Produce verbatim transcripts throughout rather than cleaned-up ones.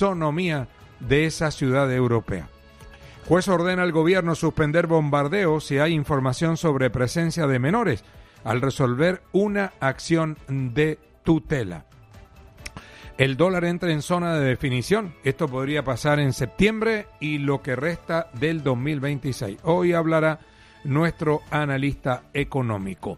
fisonomía de esa ciudad europea. Juez ordena al gobierno suspender bombardeos si hay información sobre presencia de menores al resolver una acción de tutela. El dólar entra en zona de definición. Esto podría pasar en septiembre y lo que resta del dos mil veintiséis. Hoy hablará nuestro analista económico.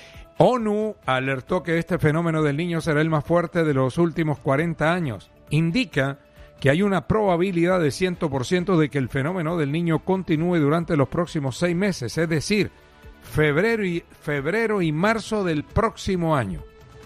ONU alertó que este fenómeno del Niño será el más fuerte de los últimos cuarenta años. Indica que hay una probabilidad de cien por ciento de que el fenómeno del Niño continúe durante los próximos seis meses, es decir, febrero y, febrero y marzo del próximo año.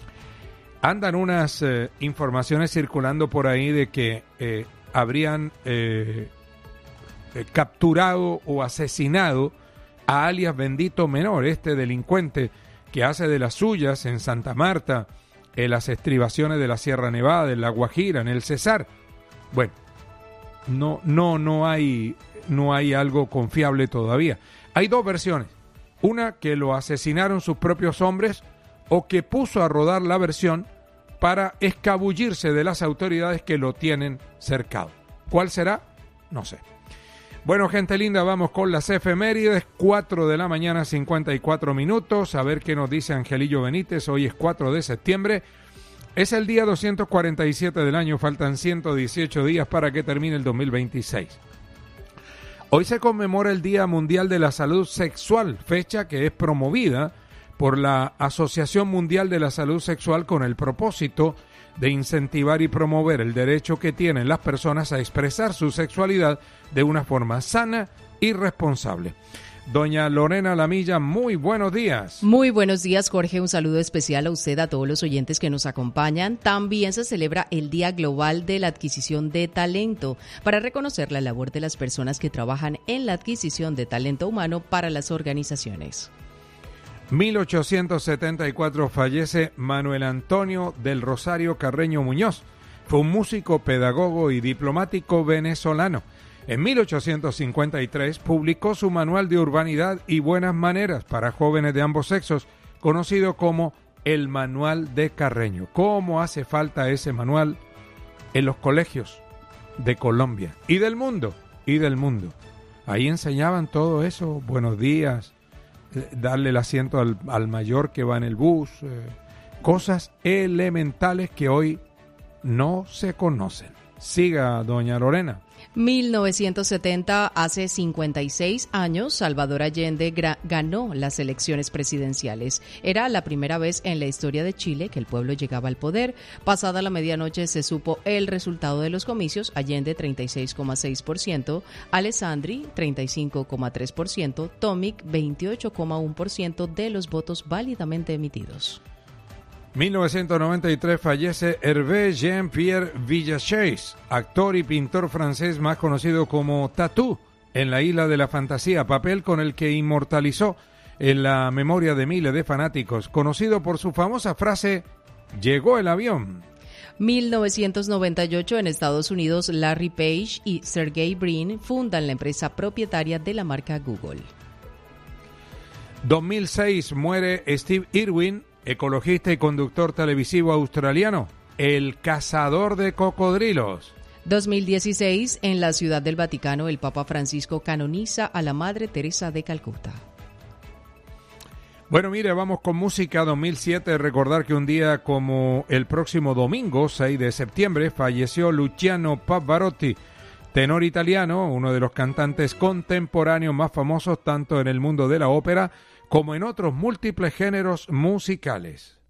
Andan unas eh, informaciones circulando por ahí de que eh, habrían eh, eh, capturado o asesinado a alias Bendito Menor, este delincuente que hace de las suyas en Santa Marta, en las estribaciones de la Sierra Nevada, en La Guajira, en el Cesar. Bueno, no, no, no hay, no hay algo confiable todavía. Hay dos versiones. Una, que lo asesinaron sus propios hombres, o que puso a rodar la versión para escabullirse de las autoridades que lo tienen cercado. ¿Cuál será? No sé. Bueno, gente linda, vamos con las efemérides. cuatro de la mañana, cincuenta y cuatro minutos. A ver qué nos dice Angelillo Benítez. Hoy es cuatro de septiembre. Es el día doscientos cuarenta y siete del año. Faltan ciento dieciocho días para que termine el dos mil veintiséis. Hoy se conmemora el Día Mundial de la Salud Sexual, fecha que es promovida por la Asociación Mundial de la Salud Sexual con el propósito de incentivar y promover el derecho que tienen las personas a expresar su sexualidad de una forma sana y responsable. Doña Lorena Lamilla, muy buenos días. Muy buenos días, Jorge. Un saludo especial a usted, a todos los oyentes que nos acompañan. También se celebra el Día Global de la Adquisición de Talento para reconocer la labor de las personas que trabajan en la adquisición de talento humano para las organizaciones. mil ochocientos setenta y cuatro fallece Manuel Antonio del Rosario Carreño Muñoz. Fue un músico, pedagogo y diplomático venezolano. En mil ochocientos cincuenta y tres publicó su Manual de Urbanidad y Buenas Maneras para jóvenes de ambos sexos, conocido como el Manual de Carreño. ¿Cómo hace falta ese manual en los colegios de Colombia y del mundo? Y del mundo. Ahí enseñaban todo eso, buenos días, darle el asiento al, al mayor que va en el bus, eh, cosas elementales que hoy no se conocen. Siga, doña Lorena. mil novecientos setenta, hace cincuenta y seis años, Salvador Allende gra- ganó las elecciones presidenciales. Era la primera vez en la historia de Chile que el pueblo llegaba al poder. Pasada la medianoche se supo el resultado de los comicios. Allende treinta y seis coma seis por ciento, Alessandri treinta y cinco coma tres por ciento, Tomic veintiocho coma uno por ciento de los votos válidamente emitidos. mil novecientos noventa y tres fallece Hervé Jean-Pierre Villachais, actor y pintor francés más conocido como Tatú en La Isla de la Fantasía, papel con el que inmortalizó en la memoria de miles de fanáticos, conocido por su famosa frase «Llegó el avión». mil novecientos noventa y ocho, en Estados Unidos, Larry Page y Sergey Brin fundan la empresa propietaria de la marca Google. dos mil seis muere Steve Irwin, ecologista y conductor televisivo australiano, el cazador de cocodrilos. dos mil dieciséis, en la Ciudad del Vaticano, el Papa Francisco canoniza a la Madre Teresa de Calcuta. Bueno, mire, vamos con música. dos mil siete, recordar que un día como el próximo domingo, seis de septiembre, falleció Luciano Pavarotti, tenor italiano, uno de los cantantes contemporáneos más famosos tanto en el mundo de la ópera como en otros múltiples géneros musicales.